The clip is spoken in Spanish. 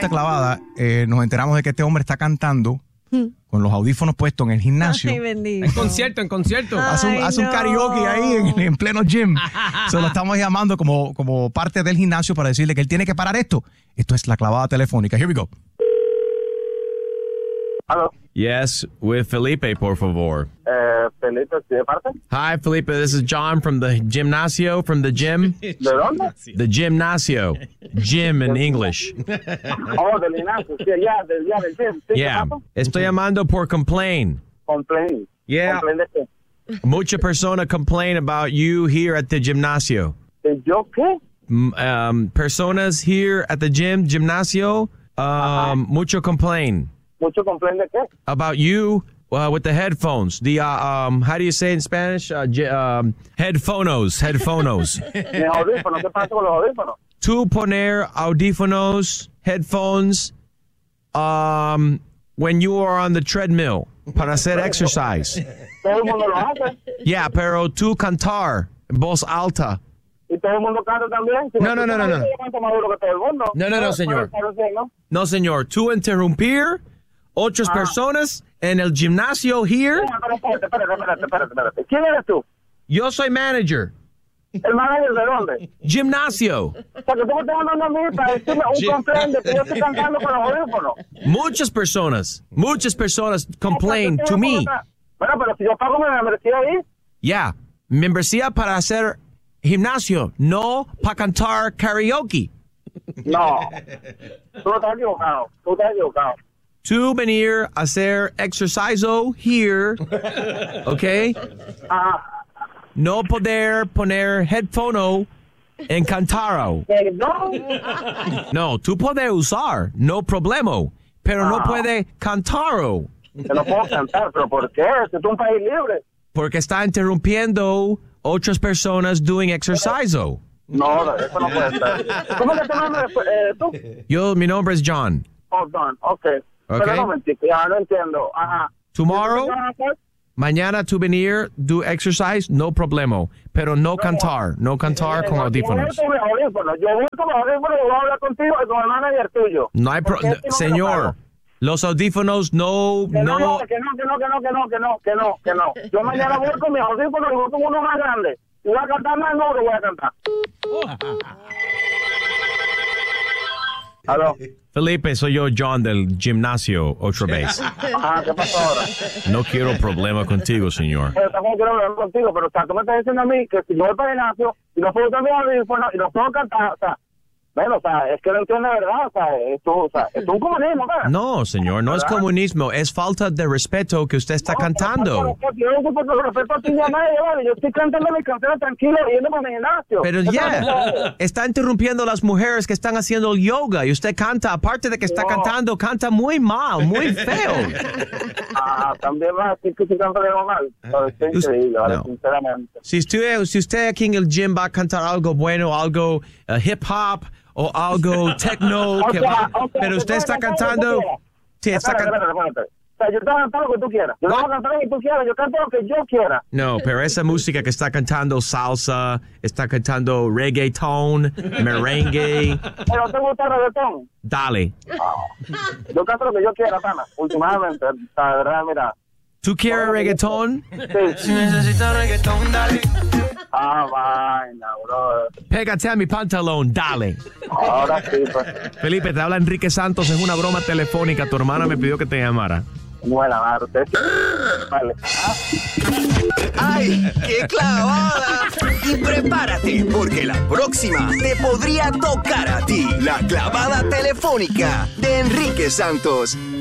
esta clavada, nos enteramos de que este hombre está cantando con los audífonos puestos en el gimnasio. Ay, bendito. En concierto. Hace un karaoke ahí en pleno gym. Se lo estamos llamando como parte del gimnasio para decirle que él tiene que parar esto. Esto es la clavada telefónica. Here we go. Hello. Yes, with Felipe, por favor. Felipe, ¿de parte? Hi, Felipe. This is John from the gymnasio, from the gym. ¿De dónde? The gymnasio. Gym in English. Oh, del gimnasio. Sí, ya, del gym. Sí, Yeah. Estoy llamando por complain. Complain. Yeah. ¿Complain de qué? Mucha persona complain about you here at the gymnasio. ¿De yo qué? Personas here at the gymnasio, mucho complain. ¿Mucho complain de qué? About you with the headphones. The how do you say it in Spanish? Headphonos. Mis audífonos, ¿qué pasa con los audífonos? Tú poner audífonos, headphones, when you are on the treadmill para hacer exercise. Todo el mundo lo hace. Yeah, pero tú cantar en voz alta. Y todo el mundo canta también. Si No. Yo canto más duro que todo el mundo. No, señor. ¿No? No, señor. Tú interrumpir otras personas en el gimnasio here. Espérate. ¿Quién eres tú? Yo soy manager. ¿El manager de dónde? Gimnasio. O sea, que tú me estás mandando a mí para decirme un complaint de que yo estoy cantando con los audífonos. Muchas personas complain to me. Bueno, pero si yo pago mi membresía ahí. Yeah. Membresía para hacer gimnasio, no para cantar karaoke. No. Tú estás equivocado. Tú venir a hacer exerciso here, ¿ok? No poder poner headphone en cantaro. No, tú puedes usar, no problema, pero no puede cantaro. Yo no puedo cantar, pero ¿por qué? Esto es un país libre. Porque está interrumpiendo otras personas doing exercise. No, eso no puede ser. ¿Cómo que te llamas tú? Mi nombre es John. Oh, John, okay. Pero un momentito, ya no entiendo. Ajá. Tomorrow, mañana tú venir, do exercise, no problema. Pero no cantar con audífonos. Yo voy con los audífonos y voy a hablar contigo y con el manager tuyo. No hay señor. Los audífonos no. Que no. Yo mañana voy con mis audífonos y voy con uno más grande. Y voy a cantar más, no, que voy a cantar. ¿Aló? Felipe, soy yo, John, del gimnasio, otra vez. Ajá, ¿qué pasó ahora? No quiero problema contigo, señor. Pero tampoco quiero hablar contigo, pero tú me estás diciendo a mí que si yo voy para el gimnasio y no puedo usar mis audífonos y no puedo cantar, o sea, bueno, o sea, es que no entiendo de verdad, o sea, esto es un comunismo, ¿verdad? No, señor, no es comunismo, es falta de respeto que usted está cantando. Yo no sé por respeto a ti ni a nadie, ¿vale? Yo estoy cantando mis canciones tranquilo, yendo para mi gimnasio. Pero está interrumpiendo a las mujeres que están haciendo el yoga y usted canta, aparte de que está cantando, canta muy mal, muy feo. También vas a decir que sí canto mal. Es increíble, ¿vale? Sinceramente. Si usted aquí en el gym va a cantar algo bueno, algo hip hop, o algo techno, pero usted está cantando. Sí, está cantando. O sea, yo te voy a cantar lo que tú quieras. Yo no voy a cantar lo que tú quieras. Yo canto lo que yo quiera. No, pero esa música que está cantando salsa, está cantando reggaeton, merengue. ¿Pero te gusta el reggaetón? Dale. Yo canto lo que yo quiera, pana. Últimamente, la verdad, mira. ¿Tú quieres reggaetón? Sí. Si necesitas reggaetón, dale. Vaina, bro. Pégate a mi pantalón, dale. Ahora sí, pues. Felipe, te habla Enrique Santos, es una broma telefónica. Tu hermana me pidió que te llamara. Buena, Marte. Vale. ¡Ay, qué clavada! Y prepárate, porque la próxima te podría tocar a ti. La clavada telefónica de Enrique Santos.